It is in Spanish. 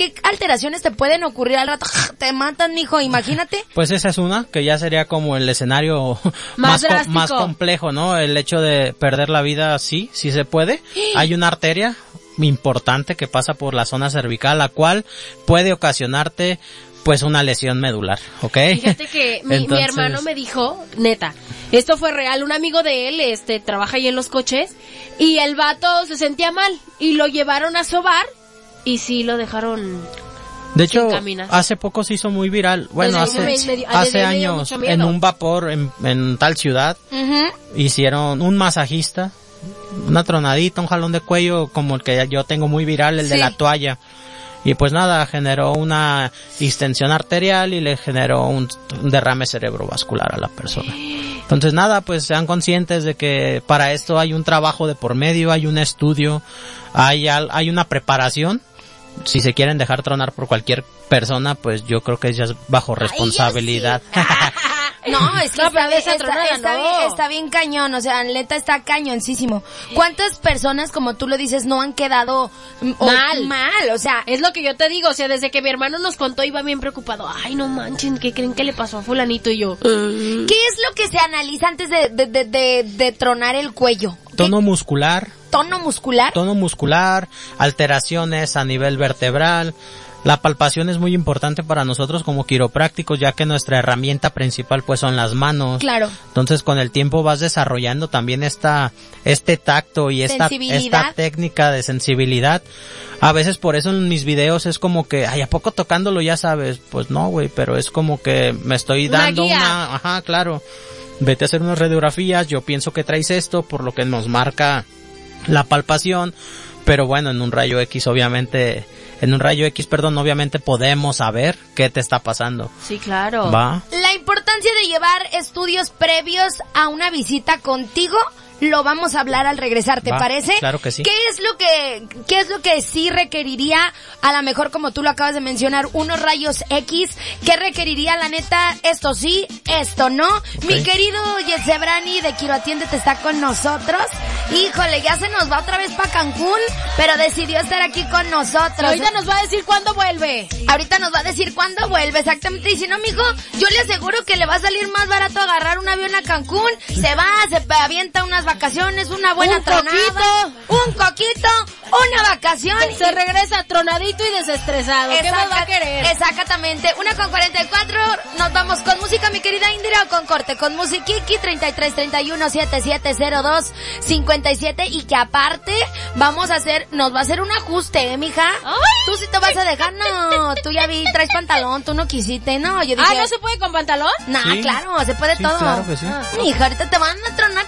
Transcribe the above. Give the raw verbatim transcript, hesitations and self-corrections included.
¿qué alteraciones te pueden ocurrir al rato? Te matan, mijo, imagínate. Pues esa es una, que ya sería como el escenario más, más, co- más complejo, ¿no? El hecho de perder la vida, sí, sí se puede. Hay una arteria importante que pasa por la zona cervical, la cual puede ocasionarte pues una lesión medular, ¿ok? Fíjate que mi, Entonces... mi hermano me dijo, neta, esto fue real, un amigo de él, este, trabaja ahí en los coches, y el vato se sentía mal, y lo llevaron a sobar, y sí lo dejaron... De hecho, hace poco se hizo muy viral, bueno, hace, me, me, hace años, en un vapor en, en tal ciudad, uh-huh. hicieron un masajista, una tronadita, un jalón de cuello, como el que yo tengo muy viral, el sí. de la toalla. Y pues nada, generó una distensión arterial y le generó un, un derrame cerebrovascular a la persona. Entonces nada, pues sean conscientes de que para esto hay un trabajo de por medio, hay un estudio, hay, hay una preparación. Si se quieren dejar tronar por cualquier persona, pues yo creo que ya es bajo responsabilidad. Ay, sí. No, es que no, está, está, tronada, está, no. bien, está bien cañón, o sea, neta está cañoncísimo. ¿Cuántas personas, como tú lo dices, no han quedado o, mal? Mal, o sea, es lo que yo te digo, o sea, desde que mi hermano nos contó iba bien preocupado. Ay, no manchen, ¿qué creen que le pasó a fulanito? Y yo, uh. ¿qué es lo que se analiza antes de, de, de, de, de tronar el cuello? Tono muscular. ¿Tono muscular? Tono muscular, alteraciones a nivel vertebral. La palpación es muy importante para nosotros como quiroprácticos, ya que nuestra herramienta principal pues son las manos. Claro. Entonces con el tiempo vas desarrollando también esta, este tacto y esta, esta técnica de sensibilidad. A veces por eso en mis videos es como que, ay, ¿a poco tocándolo ya sabes? Pues no, güey, pero es como que me estoy dando una, una ajá, claro. Vete a hacer unas radiografías, yo pienso que traes esto, por lo que nos marca la palpación, pero bueno, en un rayo X obviamente... En un rayo X, perdón, obviamente podemos saber qué te está pasando. Sí, claro. ¿Va? La importancia de llevar estudios previos a una visita contigo lo vamos a hablar al regresar, ¿te Va, parece? Claro que sí. ¿Qué es lo que, qué es lo que sí requeriría, a lo mejor como tú lo acabas de mencionar, unos rayos X? ¿Qué requeriría, la neta, esto sí, esto no? Okay. Mi querido Yetzebrani de Quiro Atiéndete está con nosotros. Híjole, ya se nos va otra vez para Cancún, pero decidió estar aquí con nosotros. Y ahorita nos va a decir cuándo vuelve. Ahorita nos va a decir cuándo vuelve, exactamente. Y si no, mijo, yo le aseguro que le va a salir más barato agarrar un avión a Cancún. Se va, se avienta unas vacaciones, una buena un tronada. Coquito. Un coquito, una vacación. Se regresa tronadito y desestresado. Exact- ¿Qué más va a querer? Exactamente. Una con cuarenta y cuatro. Nos vamos con música, mi querida Indira, o con corte. Con musiquiki, treinta y tres, treinta y uno, setenta y siete, cero dos, cincuenta y siete. Y que aparte, vamos a hacer, nos va a hacer un ajuste, ¿eh, mija? ¡Ay! Tú sí te vas a dejar, no. Tú ya vi, traes pantalón, tú no quisiste, no. Yo dije, ah, ¿no se puede con pantalón? Nah, sí. claro, se puede sí, todo. Claro que sí. Ah. Mija, ahorita te van a tronar